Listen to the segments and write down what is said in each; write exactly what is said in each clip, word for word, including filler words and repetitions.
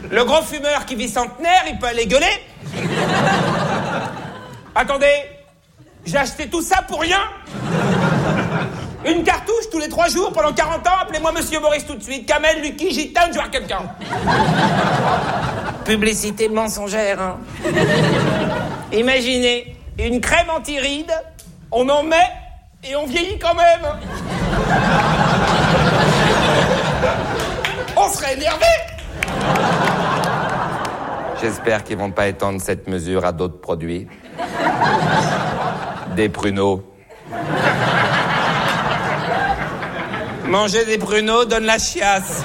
Le gros fumeur qui vit centenaire, il peut aller gueuler. Attendez, j'ai acheté tout ça pour rien. Une cartouche tous les trois jours pendant quarante ans, appelez-moi Monsieur Boris tout de suite. Kamel, Lucky, Gitane, je vois quelqu'un. Publicité mensongère, hein. Imaginez, une crème anti-rides, on en met et on vieillit quand même. On serait énervé. J'espère qu'ils vont pas étendre cette mesure à d'autres produits. Des pruneaux. Manger des pruneaux donne la chiasse.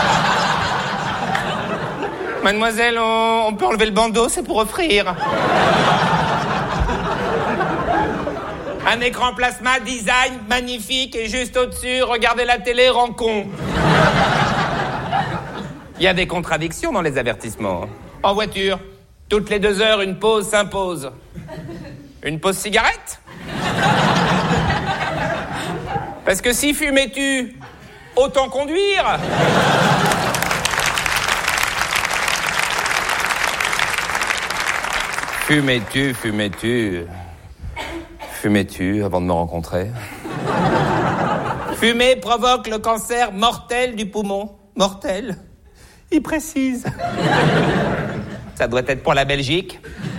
Mademoiselle, on, on peut enlever le bandeau, c'est pour offrir. Un écran plasma, design, magnifique, et juste au-dessus, regardez la télé, rend con. Il y a des contradictions dans les avertissements. En voiture, toutes les deux heures, une pause s'impose. Une pause cigarette ? Parce que si fumais-tu, autant conduire. Fumais-tu, fumais-tu, fumais-tu avant de me rencontrer? Fumer provoque le cancer mortel du poumon. Mortel? Il précise. Ça doit être pour la Belgique.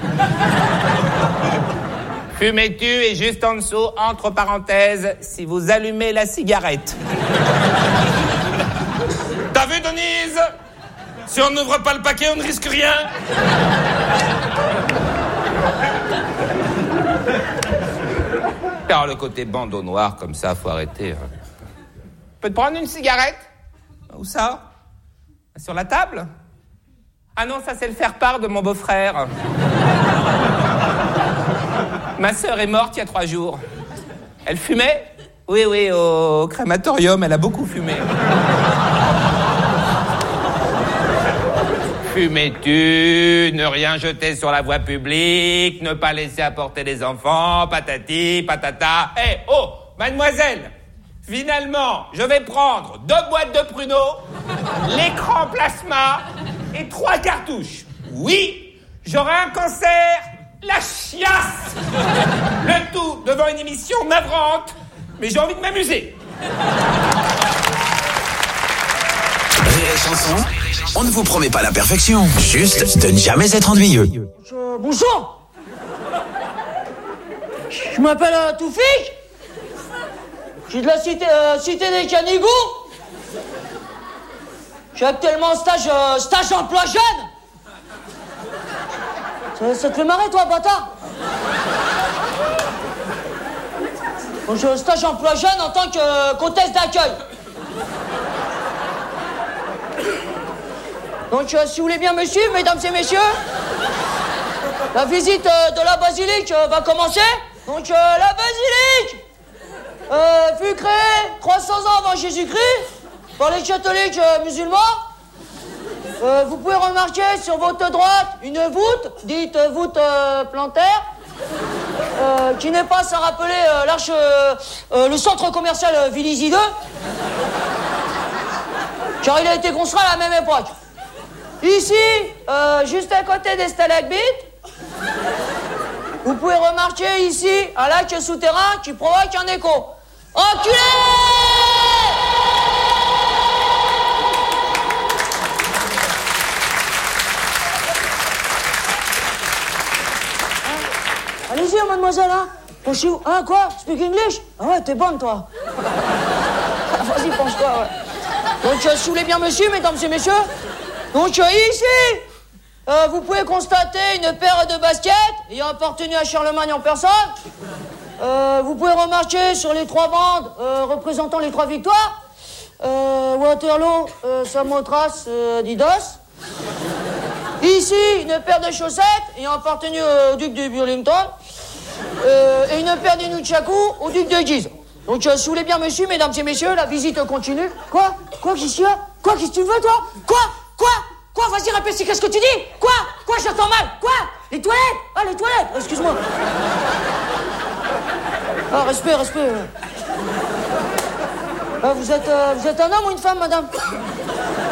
Fumez-tu et juste en dessous, entre parenthèses, si vous allumez la cigarette. T'as vu, Denise? Si on n'ouvre pas le paquet, on ne risque rien. Alors, le côté bandeau noir, comme ça, faut arrêter. Hein. Peux te prendre une cigarette? Où ça? Sur la table? Ah non, ça, c'est le faire-part de mon beau-frère. Ma sœur est morte il y a trois jours. Elle fumait? Oui, oui, au crématorium, elle a beaucoup fumé. Fumais-tu, ne rien jeter sur la voie publique, ne pas laisser apporter des enfants, patati, patata. Eh, hey, oh, mademoiselle, finalement, je vais prendre deux boîtes de pruneaux, l'écran plasma et trois cartouches. Oui, j'aurai un cancer, la chiasse. Le tout devant une émission navrante, mais j'ai envie de m'amuser. Rire et chanson, on ne vous promet pas la perfection, juste de ne jamais être ennuyeux. Euh, bonjour. Je m'appelle euh, Toufik. Je suis de la cité, euh, cité des Canigous. Je suis actuellement en stage, euh, stage emploi jeune. Ça, ça te fait marrer, toi, bâtard? Donc, je suis en stage emploi jeune en tant que euh, comtesse d'accueil. Donc, euh, si vous voulez bien me suivre, mesdames et messieurs, la visite euh, de la basilique euh, va commencer. Donc, euh, la basilique euh, fut créée trois cents ans avant Jésus-Christ par les catholiques euh, musulmans. Euh, vous pouvez remarquer sur votre droite une voûte, dite euh, voûte euh, plantaire, euh, qui n'est pas sans rappeler euh, l'arche, euh, euh, le centre commercial euh, Vélizy deux, car il a été construit à la même époque. Ici, euh, juste à côté des stalagmites, vous pouvez remarquer ici un lac souterrain qui provoque un écho. Enculé! Allez-y, hein, mademoiselle, hein. Penchez-vous. Hein, quoi? Speak English? Ah ouais, t'es bonne, toi. Vas-y, penche-toi, ouais. Donc, euh, si vous voulez bien me suivre, mesdames et messieurs. Donc, euh, ici, euh, vous pouvez constater une paire de baskets ayant appartenu à Charlemagne en personne. Euh, vous pouvez remarquer sur les trois bandes euh, représentant les trois victoires, euh, Waterloo, euh, Samothrace, euh, Didos. Ici, une paire de chaussettes ayant appartenu au duc de Burlington euh, et une paire de nunchaku au duc de Guise. Donc, euh, si vous voulez bien me suivre, mesdames et messieurs, la visite continue. Quoi? Quoi, qu'est-ce qu'il y a? Quoi, qu'est-ce que tu veux, toi? Quoi? Quoi? Quoi? Vas-y, répète, qu'est-ce que tu dis? Quoi? Quoi, j'entends mal? Quoi? Les toilettes? Ah, les toilettes! Excuse-moi. Ah, respect, respect. Ah, vous êtes, euh, vous êtes un homme ou une femme, madame?